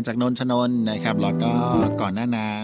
านจากนนทนนท์นะครับแล้วก็ก่อนหน้านั้น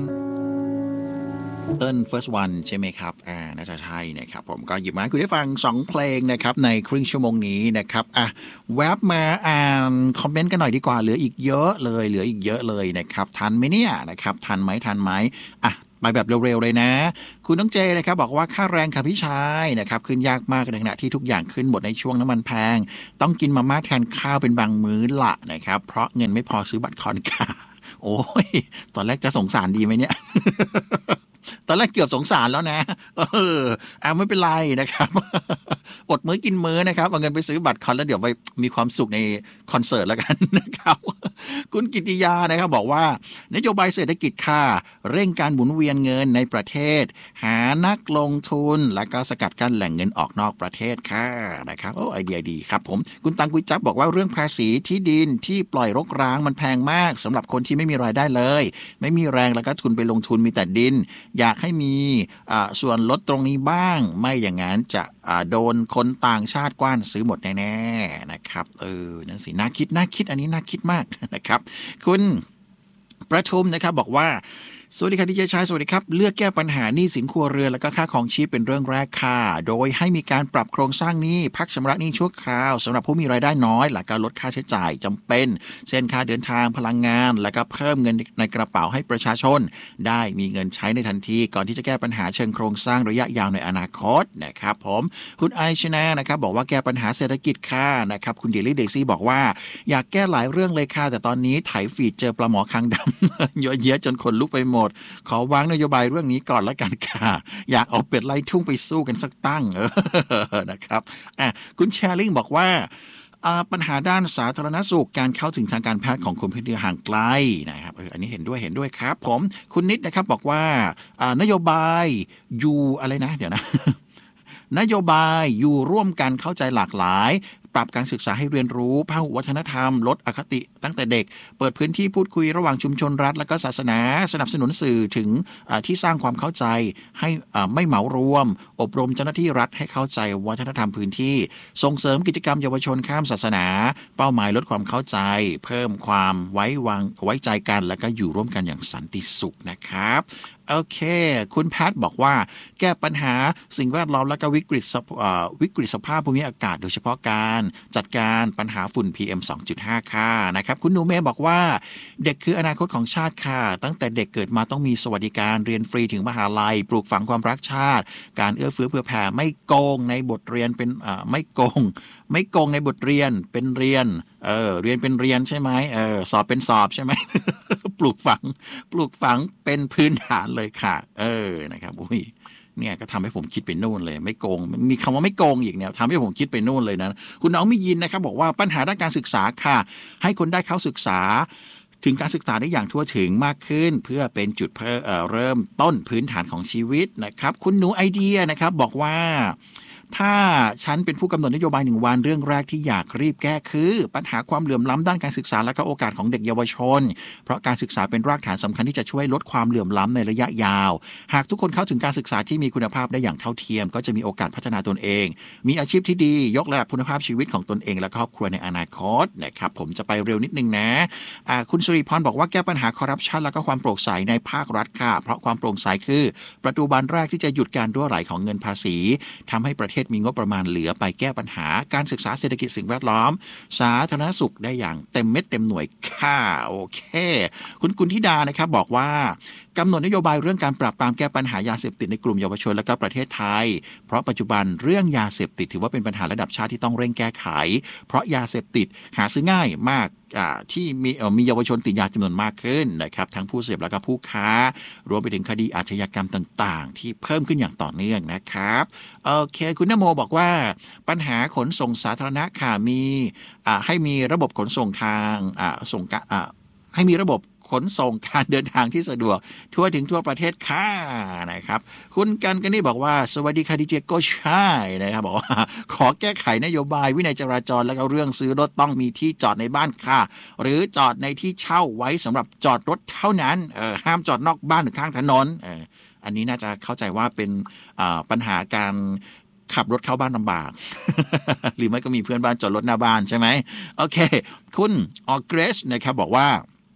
เติ้ล first one ใช่ไหมครับน่าจะใช่นะครับผมก็หยิบมาให้คุณได้ฟัง2เพลงนะครับในครึ่งชั่วโมงนี้นะครับแวบมาอ่านคอมเมนต์กันหน่อยดีกว่าเหลืออีกเยอะเลยนะครับทันไหมเนี่ยนะครับทันไหมไปแบบเร็วๆเลยนะคุณน้องเจนะครับบอกว่าค่าแรงค่ะพี่ชายนะครับขึ้นยากมากในขณะที่ทุกอย่างขึ้นหมดในช่วงน้ำมันแพงต้องกินมาม่าแทนข้าวเป็นบางมื้อละนะครับเพราะเงินไม่พอซื้อบัตรคอนค่ะโอ้ยตอนแรกจะสงสารดีไหมเนี่ย ตอนแรกเกือบสงสารแล้วนะไม่เป็นไรนะครับ อดมื้อกินมื้อนะครับเอาเงินไปซื้อบัตรคอนแล้วเดี๋ยวไปมีความสุขในคอนเสิร์ตแล้วกันนะครับ คุณกิติยานะครับบอกว่านโยบายเศรษฐกิจค่ะเร่งการหมุนเวียนเงินในประเทศหานักลงทุนและก็สกัดกั้นแหล่งเงินออกนอกประเทศค่ะนะครับไอเดียดีครับผมคุณตังกุยจับบอกว่าเรื่องภาษีที่ดินที่ปล่อยรกร้างมันแพงมากสำหรับคนที่ไม่มีรายได้เลยไม่มีแรงแล้วก็ทุนไปลงทุนมีแต่ดินอยากให้มีส่วนลดตรงนี้บ้างไม่อย่างนั้นจะโดนคนต่างชาติกว้านซื้อหมดแน่ๆนะครับนั่นสิน่าคิดอันนี้น่าคิดมากนะครับคุณประชุมนะครับบอกว่าสวัสดีครับดีเจชายสวัสดีครับเลือกแก้ปัญหาหนี้สินครัวเรือนและก็ค่าของชีพเป็นเรื่องแรกค่ะโดยให้มีการปรับโครงสร้างหนี้พักชำระหนี้ชั่วคราวสำหรับผู้มีรายได้น้อยและก็ลดค่าใช้จ่ายจำเป็นเช่นค่าเดินทางพลังงานและก็เพิ่มเงินในกระเป๋าให้ประชาชนได้มีเงินใช้ในทันทีก่อนที่จะแก้ปัญหาเชิงโครงสร้างระยะยาวในอนาคตนะครับผมคุณไอชนะนะครับบอกว่าแก้ปัญหาเศรษฐกิจค่ะนะครับคุณเดลี่เดซี่บอกว่าอยากแก้หลายเรื่องเลยค่ะแต่ตอนนี้ไถฟีดเจอปลาหมอคางดำเยอะแยะจนขนลุกไปหมดขอวางนโยบายเรื่องนี้ก่อนละกันค่ะอยากเอาเป็ดไล่ทุ่งไปสู้กันสักตั้งนะครับคุณแชร์ลิงบอกว่าปัญหาด้านสาธารณสุขการเข้าถึงทางการแพทย์ของคนพื้นที่ห่างไกลนะครับอันนี้เห็นด้วยครับผมคุณนิดนะครับบอกว่านโยบายอยู่อะไรนะเดี๋ยวนะ นโยบายอยู่ร่วมกันเข้าใจหลากหลายปรับการศึกษาให้เรียนรู้พหุวัฒนธรรมลดอคติตั้งแต่เด็กเปิดพื้นที่พูดคุยระหว่างชุมชนรัฐและก็ศาสนาสนับสนุนสื่อถึงที่สร้างความเข้าใจให้ไม่เหมารวมอบรมเจ้าหน้าที่รัฐให้เข้าใจวัฒนธรรมพื้นที่ส่งเสริมกิจกรรมเยาวชนข้ามศาสนาเป้าหมายลดความเข้าใจเพิ่มความไว้ใจกันและก็อยู่ร่วมกันอย่างสันติสุขนะครับโอเคคุณแพทบอกว่าแก้ปัญหาสิ่งแวดล้อมและก็วิกฤตสภาพภูมิอากาศโดยเฉพาะการจัดการปัญหาฝุ่น PM 2.5 ค่ะนะครับคุณหนูเมย์บอกว่าเด็กคืออนาคตของชาติค่ะตั้งแต่เด็กเกิดมาต้องมีสวัสดิการเรียนฟรีถึงมหาลัยปลูกฝังความรักชาติการเอื้อเฟื้อเผื่อแผ่ไม่โกงในบทเรียนเป็นไม่โกงในบทเรียนเป็นเรียนเรียนเป็นเรียนใช่ไหมสอบเป็นสอบใช่ไหม ปลูกฝังเป็นพื้นฐานเลยค่ะนะครับอุ้ยเนี่ยก็ทำให้ผมคิดไปนู่นเลยไม่โกงมีคำว่าไม่โกงอีกเนี่ยทำให้ผมคิดไปนู่นเลยนะคุณน้องมิยินนะครับบอกว่าปัญหาด้านการศึกษาค่ะให้คนได้เข้าศึกษาถึงการศึกษาได้อย่างทั่วถึงมากขึ้นเพื่อเป็นจุดเริ่มต้นพื้นฐานของชีวิตนะครับคุณหนูไอเดียนะครับบอกว่าถ้าฉันเป็นผู้กำหนดนโยบาย1 วันเรื่องแรกที่อยากรีบแก้คือปัญหาความเหลื่อมล้ำด้านการศึกษาและก็โอกาสของเด็กเยาวชนเพราะการศึกษาเป็นรากฐานสำคัญที่จะช่วยลดความเหลื่อมล้ำในระยะยาวหากทุกคนเข้าถึงการศึกษาที่มีคุณภาพได้อย่างเท่าเทียมก็จะมีโอกาสพัฒนาตนเองมีอาชีพที่ดียกระดับคุณภาพชีวิตของตนเองและครอบครัวในอนาคตนะครับผมจะไปเร็วนิดนึงนะคุณสุริพรบอกว่าแก้ปัญหาคอร์รัปชันและก็ความโปร่งใสในภาครัฐค่ะเพราะความโปร่งใสคือประตูบานแรกที่จะหยุดการรั่วไหลของเงินภาษีทำให้ประเทศมีงบประมาณเหลือไปแก้ปัญหาการศึกษาเศรษฐกิจสิ่งแวดล้อมสาธารณสุขได้อย่างเต็มเม็ดเต็มหน่วยค่ะโอเคคุณกุลธิดานะครับบอกว่ากำหนดนโยบายเรื่องการปราบปรามแก้ปัญหายาเสพติดในกลุ่มเยาวชนและก็ประเทศไทยเพราะปัจจุบันเรื่องยาเสพติดถือว่าเป็นปัญหาระดับชาติที่ต้องเร่งแก้ไขเพราะยาเสพติดหาซื้อง่ายมากที่มีเยาวชนติดยาจำนวนมากขึ้นนะครับทั้งผู้เสพและก็ผู้ค้ารวมไปถึงคดีอาชญากรรมต่างๆที่เพิ่มขึ้นอย่างต่อเนื่องนะครับโอเคคุณนโมบอกว่าปัญหาขนส่งสาธารณะค่ะมีให้มีระบบขนส่งทางให้มีระบบขนส่งการเดินทางที่สะดวกทั่วถึงทั่วประเทศค่ะนะครับคุณกันนี่บอกว่าสวัสดีค่ะดีเจโก้ใช่นะครับบอกว่าขอแก้ไขนโยบายวินัยจราจรและก็เรื่องซื้อรถต้องมีที่จอดในบ้านค่ะหรือจอดในที่เช่าไว้สำหรับจอดรถเท่านั้นห้ามจอดนอกบ้านหรือข้างถนนอันนี้น่าจะเข้าใจว่าเป็นปัญหาการขับรถเข้าบ้านลำบาก หรือไม่ก็มีเพื่อนบ้านจอดรถหน้าบ้านใช่ไหมโอเคคุณออเกรสนะครับบอกว่า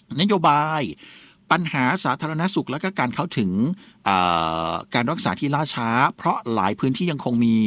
นโยบายปัญหาสาธารณสุขและก็การเข้าถึงการรักษาที่ล่าช้าเพราะหลายพื้นที่ยังคงมี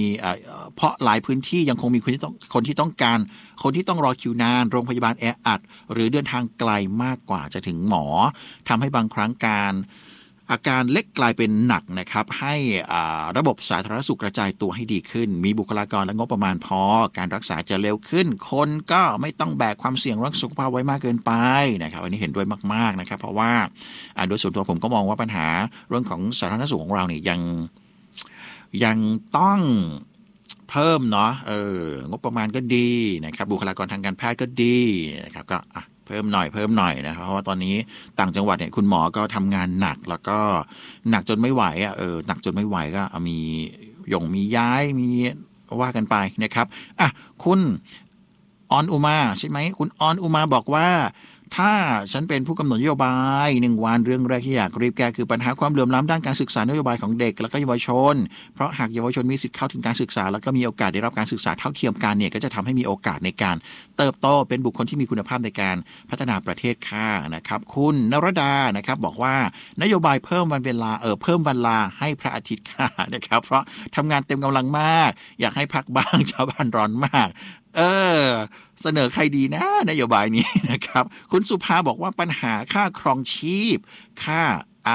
คนที่ต้องการคนที่ต้องรอคิวนานโรงพยาบาลแออัดหรือเดินทางไกลมากกว่าจะถึงหมอทำให้บางครั้งอาการเล็กกลายเป็นหนักนะครับให้ระบบสาธารณสุขกระจายตัวให้ดีขึ้นมีบุคลากรและงบประมาณพอการรักษาจะเร็วขึ้นคนก็ไม่ต้องแบกความเสี่ยงเรื่องสุขภาพไว้มากเกินไปนะครับอันนี้เห็นด้วยมากๆนะครับเพราะว่าโดยส่วนตัวผมก็มองว่าปัญหาเรื่องของสาธารณสุขของเราเนี่ยยังต้องเพิ่มเนาะงบประมาณก็ดีนะครับบุคลากรทางการแพทย์ก็ดีนะครับก็เพิ่มหน่อยนะครับเพราะว่าตอนนี้ต่างจังหวัดเนี่ยคุณหมอก็ทำงานหนักแล้วก็หนักจนไม่ไหวหนักจนไม่ไหวก็มีย้ายมีว่ากันไปนะครับคุณออนอุมาใช่ไหมคุณออนอุมาบอกว่าถ้าฉันเป็นผู้กำหนดนโยบาย1 วันเรื่องแรกที่อยากรีบแก้คือปัญหาความเหลื่อมล้ำด้านการศึกษานโยบายของเด็กและก็เยาวชนเพราะหากเยาวชนมีสิทธิ์เข้าถึงการศึกษาแล้วก็มีโอกาสได้รับการศึกษาเท่าเทียมกันเนี่ยก็จะทำให้มีโอกาสในการเติบโตเป็นบุคคลที่มีคุณภาพในการพัฒนาประเทศค่ะนะครับคุณนรดานะครับบอกว่านโยบายเพิ่มวันลาให้พระอาทิตย์ค่ะนะครับเพราะทำงานเต็มกำลังมากอยากให้พักบ้างชาวบ้านร้อนมากเสนอใครดีนะนโยบายนี้นะครับคุณสุภาบอกว่าปัญหาค่าครองชีพค่า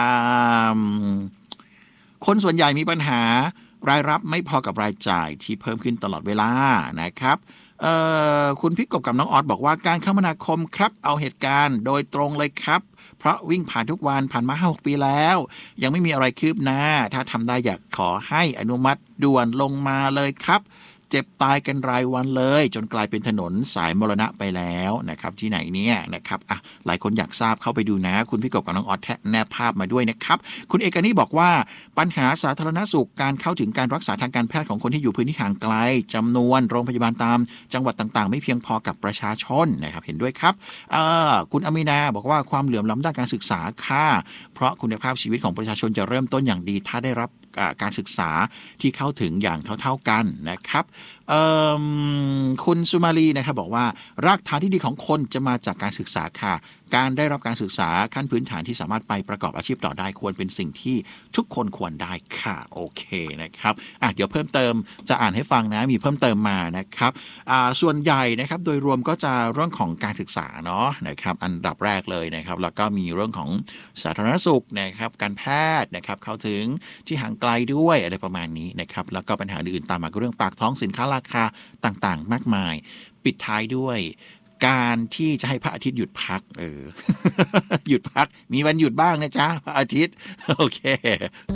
คนส่วนใหญ่มีปัญหารายรับไม่พอกับรายจ่ายที่เพิ่มขึ้นตลอดเวลานะครับคุณพิกบกับน้องออสบอกว่าการคมนาคมครับเอาเหตุการณ์โดยตรงเลยครับเพราะวิ่งผ่านทุกวันผ่านมา 5-6 ปีแล้วยังไม่มีอะไรคืบหน้าถ้าทำได้อยากขอให้อนุมัติด่วนลงมาเลยครับเจ็บตายกันรายวันเลยจนกลายเป็นถนนสายมรณะไปแล้วนะครับที่ไหนเนี่ยนะครับหลายคนอยากทราบเข้าไปดูนะคุณพี่กบกับน้องออสแนบภาพมาด้วยนะครับคุณเอกนี่บอกว่าปัญหาสาธารณสุขการเข้าถึงการรักษาทางการแพทย์ของคนที่อยู่พื้นที่ห่างไกลจำนวนโรงพยาบาลตามจังหวัดต่างๆไม่เพียงพอกับประชาชนนะครับเห็นด้วยครับคุณอามีนาบอกว่าความเหลื่อมล้ำด้านการศึกษาค่ะเพราะคุณภาพชีวิตของประชาชนจะเริ่มต้นอย่างดีถ้าได้รับการศึกษาที่เข้าถึงอย่างเท่าๆกันนะครับคุณสุมาลีนะครับบอกว่ารากฐานที่ดีของคนจะมาจากการศึกษาค่ะการได้รับการศึกษาขั้นพื้นฐานที่สามารถไปประกอบอาชีพต่อได้ควรเป็นสิ่งที่ทุกคนควรได้ค่ะโอเคนะครับเดี๋ยวเพิ่มเติมจะอ่านให้ฟังนะมีเพิ่มเติมมานะครับส่วนใหญ่นะครับโดยรวมก็จะเรื่องของการศึกษาเนาะนะครับอันดับแรกเลยนะครับแล้วก็มีเรื่องของสาธารณสุขนะครับการแพทย์นะครับเข้าถึงที่ห่างไกลด้วยอะไรประมาณนี้นะครับแล้วก็ปัญหาอื่นๆตามมาก็เรื่องปากท้องสินค้าราคาต่างๆมากมายปิดท้ายด้วยการที่จะให้พระอาทิตย์หยุดพักหยุดพักมีวันหยุดบ้างนะจ๊ะพระอาทิตย์โอเค